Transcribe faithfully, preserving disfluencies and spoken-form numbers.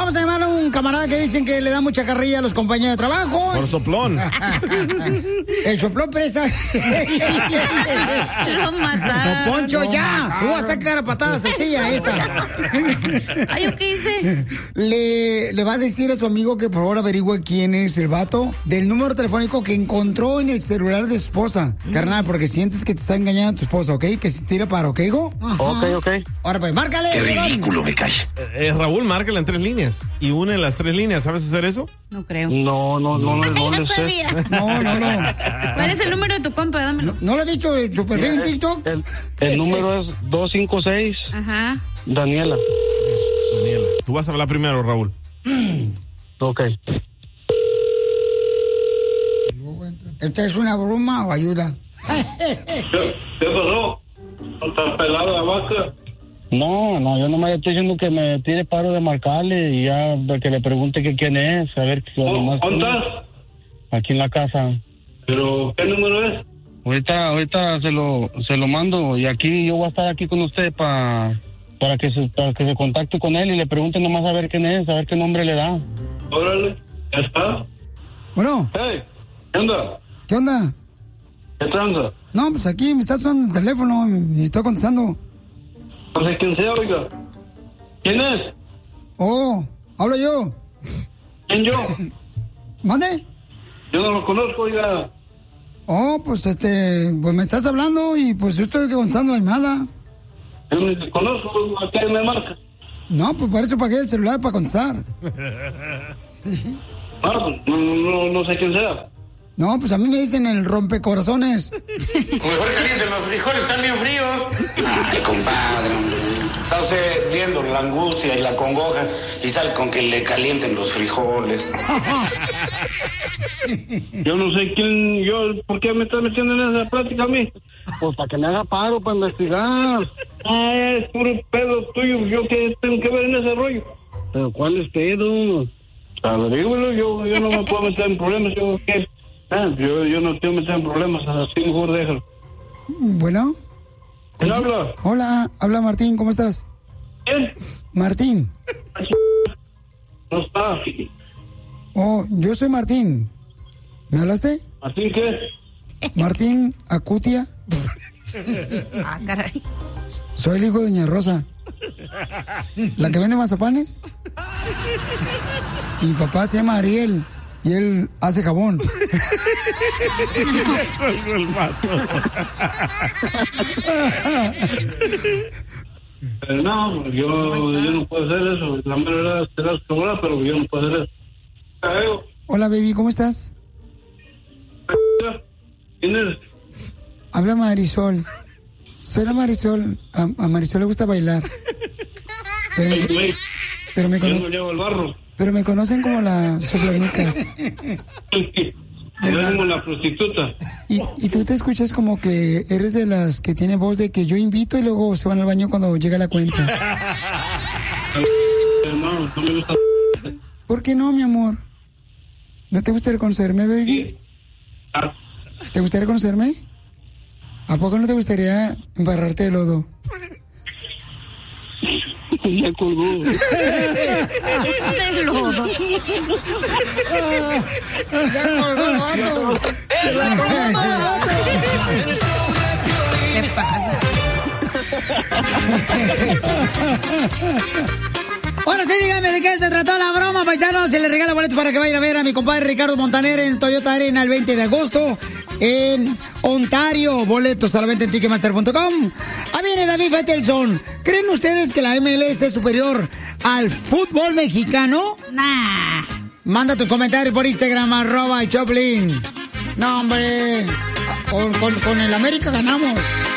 vamos a llamar a un camarada que dicen que le da mucha carrilla a los compañeros de trabajo. Por soplón. El soplón presa. Lo mataron. Don Poncho, Lo ya. mataron. Tú vas a sacar a patadas sencilla esta. Ay, ¿yo qué hice? Le, le va a decir a su amigo que por favor averigüe quién es el vato del número telefónico que encontró en el celular de su esposa. Carnal, porque sientes que te está engañando tu esposa, ¿ok? Que se tira para, ¿ok, hijo? Ok, ok. Ahora pues, márcale. Qué Iván. ridículo me cae. Eh, Raúl, márcala en tres líneas y une las tres líneas. ¿Sabes hacer eso? No creo. No, no, no, no, no, Ya no sé. sabía. No, no, no. ¿Cuál es el número de tu compa? Dámelo. ¿No lo has visto en su perfil en TikTok? El, el número es dos cinco seis. Ajá. Daniela. Daniela. Tú vas a hablar primero, Raúl. Ok. ¿Esta es una broma o ayuda? ¿Qué pasó? ¿Está pelada la vaca? No, no, yo nomás estoy diciendo que me tiene paro de marcarle y ya de que le pregunte que quién es, a ver si nomás. ¿Dónde estás? Aquí en la casa. ¿Pero qué número es? Ahorita, ahorita se lo, se lo mando y aquí yo voy a estar aquí con usted para, para que se, para que se contacte con él y le pregunte nomás a ver quién es, a ver qué nombre le da. Órale, ya está. Bueno. Hey, ¿qué onda? ¿Qué onda? ¿Qué tranza? No, pues aquí me está sonando el teléfono y estoy contestando. No sé quién sea, oiga. ¿Quién es? Oh, hablo yo. ¿Quién yo? ¿Mande? Yo no lo conozco, oiga. Oh, pues este, pues me estás hablando y pues yo estoy contestando la llamada. Yo ni te conozco, ¿a qué me marca? No, pues para eso pagué el celular para contestar. Ah, pues, no, no, no sé quién sea. No, pues a mí me dicen el rompecorazones. Mejor calienten los frijoles, están bien fríos. Ay, compadre, hombre. Está usted viendo la angustia y la congoja y sale con que le calienten los frijoles. Yo no sé quién, yo, ¿por qué me estás metiendo en esa plática a mí? Pues para que me haga paro, para investigar. Ah, es puro pedo tuyo, yo qué tengo que ver en ese rollo. ¿Pero cuál es pedo? Averígüelo, yo, yo no me puedo meter en problemas, yo qué. Ah, yo, yo no quiero meter en problemas, así mejor déjalo. Bueno. ¿Quién habla? Hola, habla Martín, ¿cómo estás? ¿Quién? Martín. No está. Oh, yo soy Martín. ¿Me hablaste? ¿Martín qué? Martín Acutia. Ah, caray. Soy el hijo de Doña Rosa. ¿La que vende mazapanes? Y mi papá se llama Ariel. Y él hace jabón. Colgó el vato. Eh, no, yo, yo no puedo hacer eso. La manera te das cobrar, pero yo no puedo hacer eso. Carajo. Hola, baby, ¿cómo estás? ¿Quién eres? Habla Marisol. Soy la Marisol. A, a Marisol le gusta bailar. Pero, Ay, güey. pero me Yo no conocen, llevo el barro. pero me conocen como la soplanicas. Yo como la prostituta. Y, y tú te escuchas como que eres de las que tiene voz de que yo invito y luego se van al baño cuando llega la cuenta. No, no me gusta. ¿Por qué no, mi amor? ¿No te gustaría conocerme, baby? ¿Te gustaría conocerme? ¿A poco no te gustaría embarrarte de lodo? Ya colgó. De lodo. Ya colgó el vato. Se la comió todo el vato. ¿Qué pasa? Ahora sí, dígame de qué se trató la broma, paisanos. Se le regala boletos para que vaya a ver a mi compadre Ricardo Montaner en Toyota Arena el veinte de agosto en Ontario. Boletos a la venta en ticketmaster punto com. Ahí viene David Faitelson. ¿Creen ustedes que la M L S es superior al fútbol mexicano? Nah. Manda tu comentario por Instagram, arroba el Choplin. No, hombre. Con, con, con el América ganamos.